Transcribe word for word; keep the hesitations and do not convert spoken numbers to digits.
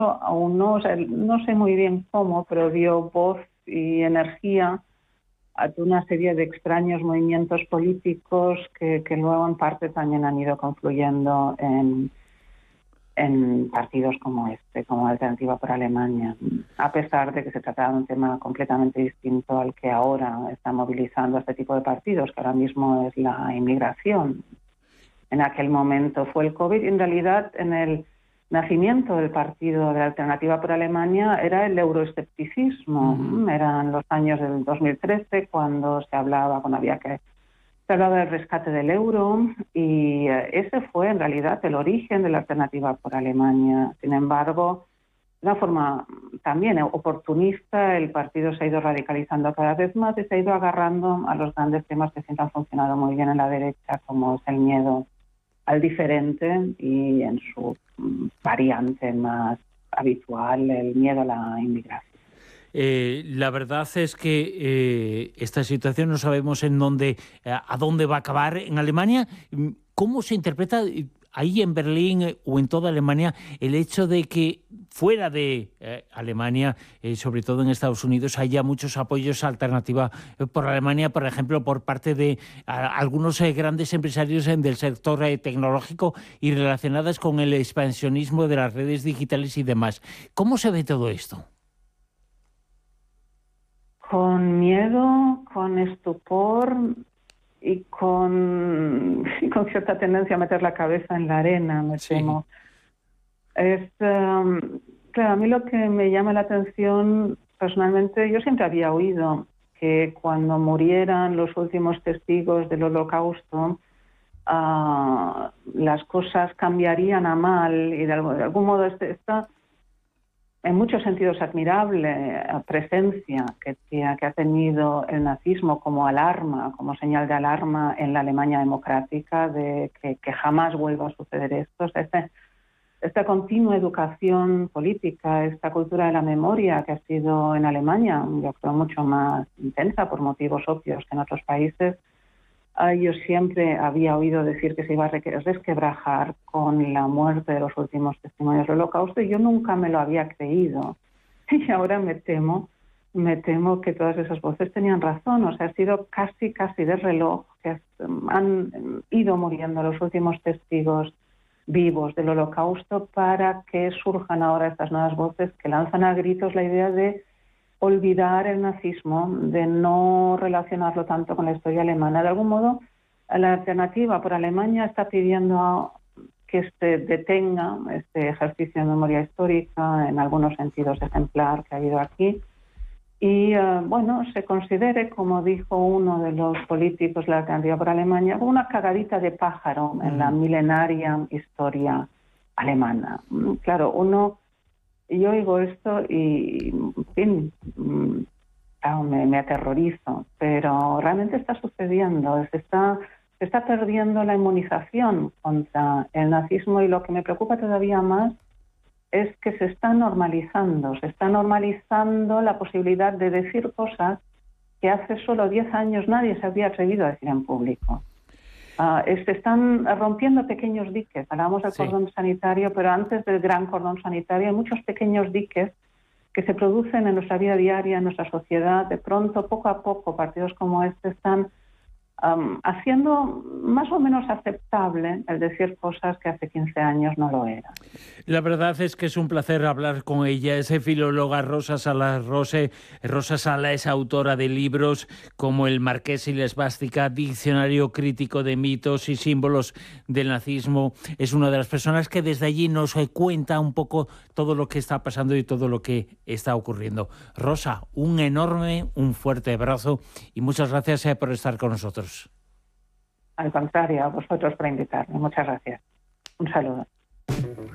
aún no, o sea, no sé muy bien cómo, pero dio voz y energía a una serie de extraños movimientos políticos que, que luego en parte también han ido confluyendo en, en partidos como este, como Alternativa por Alemania, a pesar de que se trataba de un tema completamente distinto al que ahora está movilizando este tipo de partidos, que ahora mismo es la inmigración. En aquel momento fue el COVID, y en realidad en el nacimiento del partido de la Alternativa por Alemania era el euroescepticismo. Uh-huh. Eran los años del dos mil trece cuando se hablaba, cuando había que se hablaba del rescate del euro, y ese fue en realidad el origen de la Alternativa por Alemania. Sin embargo, de una forma también oportunista, el partido se ha ido radicalizando cada vez más y se ha ido agarrando a los grandes temas que siempre han funcionado muy bien en la derecha, como es el miedo al diferente y en su variante más habitual, el miedo a la inmigración. Eh, la verdad es que eh, esta situación no sabemos en dónde, eh, a dónde va a acabar en Alemania. ¿Cómo se interpreta ahí en Berlín eh, o en toda Alemania el hecho de que fuera de eh, Alemania, eh, sobre todo en Estados Unidos, haya muchos apoyos a Alternativa por Alemania, por ejemplo, por parte de a, algunos eh, grandes empresarios en, del sector eh, tecnológico y relacionadas con el expansionismo de las redes digitales y demás? ¿Cómo se ve todo esto? Con miedo, con estupor y con, y con cierta tendencia a meter la cabeza en la arena, me Sí. temo. Es, um, claro, a mí lo que me llama la atención personalmente, yo siempre había oído que cuando murieran los últimos testigos del Holocausto, uh, las cosas cambiarían a mal, y de algún, de algún modo este, esta, en muchos sentidos admirable presencia que, que ha tenido el nazismo como alarma, como señal de alarma en la Alemania democrática, de que, que jamás vuelva a suceder esto. O sea, este, esta continua educación política, esta cultura de la memoria que ha sido en Alemania, yo creo, mucho más intensa por motivos obvios que en otros países. Yo siempre había oído decir que se iba a resquebrajar con la muerte de los últimos testimonios del Holocausto, y yo nunca me lo había creído. Y ahora me temo, me temo que todas esas voces tenían razón. O sea, ha sido casi, casi de reloj que han ido muriendo los últimos testigos vivos del Holocausto para que surjan ahora estas nuevas voces que lanzan a gritos la idea de olvidar el nazismo, de no relacionarlo tanto con la historia alemana. De algún modo, la Alternativa por Alemania está pidiendo que se detenga este ejercicio de memoria histórica, en algunos sentidos ejemplar, que ha habido aquí, y uh, bueno, se considere, como dijo uno de los políticos de la Alternativa por Alemania, una cagadita de pájaro en la milenaria historia alemana. Claro, uno... Yo oigo esto y, en fin, claro, me, me aterrorizo, pero realmente está sucediendo, se está, se está perdiendo la inmunización contra el nazismo, y lo que me preocupa todavía más es que se está normalizando, se está normalizando la posibilidad de decir cosas que hace solo diez años nadie se había atrevido a decir en público. Uh, se están rompiendo pequeños diques. Hablamos del sí. cordón sanitario, pero antes del gran cordón sanitario hay muchos pequeños diques que se producen en nuestra vida diaria, en nuestra sociedad. De pronto, poco a poco, partidos como este están um, haciendo más o menos aceptable el decir cosas que hace quince años no lo eran. La verdad es que es un placer hablar con ella. Es filóloga Rosa Sala Rose. Rosa Sala es autora de libros como El Marqués y la Esvástica, Diccionario Crítico de Mitos y Símbolos del Nazismo. Es una de las personas que desde allí nos cuenta un poco todo lo que está pasando y todo lo que está ocurriendo. Rosa, un enorme, un fuerte abrazo y muchas gracias por estar con nosotros. Al contrario, a vosotros por invitarme. Muchas gracias. Un saludo.